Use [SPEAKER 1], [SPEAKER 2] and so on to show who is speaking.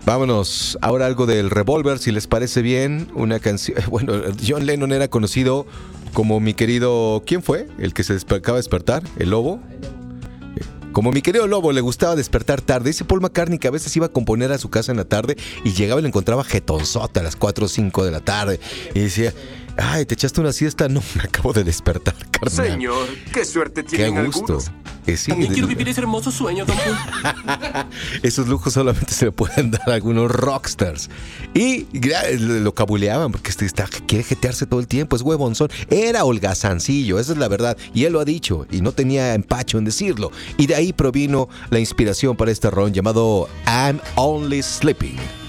[SPEAKER 1] Vámonos, ahora algo del Revolver, si les parece bien, una canción. Bueno, John Lennon era conocido como mi querido, ¿quién fue? El que se acaba de despertar, el lobo. Como mi querido lobo, le gustaba despertar tarde. Dice Paul McCartney que a veces iba a componer a su casa en la tarde y llegaba y lo encontraba jetonzote a las 4 o 5 de la tarde. Y decía, ay, ¿te echaste una siesta? No, me acabo de despertar, carnal.
[SPEAKER 2] Señor, qué suerte tienen
[SPEAKER 1] Qué gusto.
[SPEAKER 2] algunos.
[SPEAKER 1] Sí,
[SPEAKER 3] También quiero vivir ese hermoso sueño, Don Paul.
[SPEAKER 1] esos lujos solamente se le pueden dar a algunos rockstars. Y lo cabuleaban porque quiere jetearse todo el tiempo, es huevonzón. Era holgazancillo, esa es la verdad. Y él lo ha dicho y no tenía empacho en decirlo. Y de ahí provino la inspiración para este ron llamado I'm Only Sleeping.